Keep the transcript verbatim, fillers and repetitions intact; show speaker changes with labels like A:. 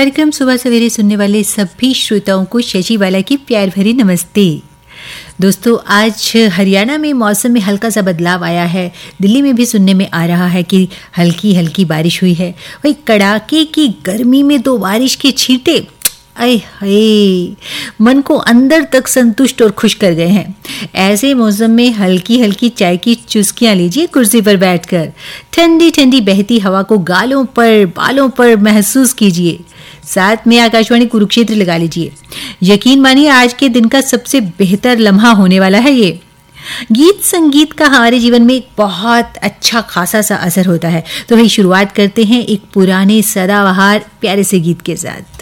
A: कार्यक्रम सुबह सवेरे सुनने वाले सभी श्रोताओं को शशि वाला की प्यार भरी नमस्ते। दोस्तों, आज हरियाणा में मौसम में हल्का सा बदलाव आया है। दिल्ली में भी सुनने में आ रहा है कि हल्की हल्की बारिश हुई है। वही कड़ाके की गर्मी में दो बारिश के छींटे अय हाय मन को अंदर तक संतुष्ट और खुश कर गए हैं। ऐसे मौसम में हल्की हल्की चाय की चुस्कियां लीजिए कुर्सी पर बैठकर। ठंडी ठंडी बहती हवा को गालों पर बालों पर महसूस कीजिए। साथ में आकाशवाणी कुरुक्षेत्र लगा लीजिए। यकीन मानिए आज के दिन का सबसे बेहतर लम्हा होने वाला है ये। गीत संगीत का हमारे जीवन में एक बहुत अच्छा खासा सा असर होता है। तो भाई शुरुआत करते हैं एक पुराने सदाबहार प्यारे से गीत के साथ।